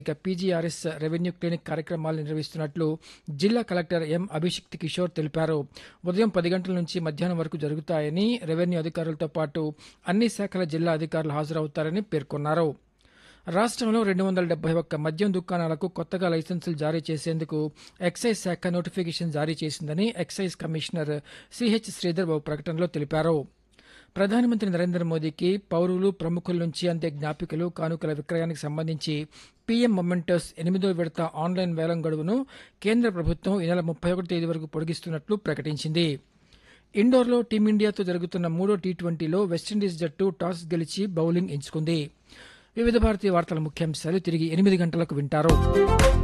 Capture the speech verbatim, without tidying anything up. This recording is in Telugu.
ఇక పీజీఆర్ఎస్ రెవెన్యూ క్లినిక్ కార్యక్రమాలు నిర్వహిస్తున్నట్లు జిల్లా కలెక్టర్ ఎం అభిషిక్త్ కిషోర్ తెలిపారు. ఉదయం పది గంటల నుంచి మధ్యాహ్నం వరకు జరుగుతాయని, రెవెన్యూ అధికారులతో పాటు అన్ని శాఖల జిల్లా అధికారులు హాజరవుతారని పేర్కొన్నారు. రాష్ట్రంలో రెండు వందల డెబ్బై ఒక్క మద్యం దుకాణాలకు కొత్తగా లైసెన్సులు జారీ చేసేందుకు ఎక్సైజ్ శాఖ నోటిఫికేషన్ జారీ చేసిందని ఎక్సైజ్ కమిషనర్ సిహెచ్ శ్రీధర్ ఓ ప్రకటనలో తెలిపారు. ప్రధానమంత్రి నరేంద్ర మోదీకి పౌరులు, ప్రముఖుల నుంచి అందే జ్ఞాపికలు, కానుకల విక్రయానికి సంబంధించి పీఎం మొమెంటోస్ ఎనిమిదో విడత ఆన్లైన్ వేలం గడువును కేంద్ర ప్రభుత్వం ఈ నెల ముప్పై ఒకటి తేదీ వరకు పొడిగిస్తున్నట్లు ప్రకటించింది. ఇండోర్లో టీమిండియాతో జరుగుతున్న మూడో టీ ట్వంటీలో వెస్టిండీస్ జట్టు టాస్ గెలిచి బౌలింగ్ ఎంచుకుంది. వివిధ భారతీయ వార్తల ముఖ్యాంశాలు తిరిగి ఎనిమిది గంటలకు వింటారు.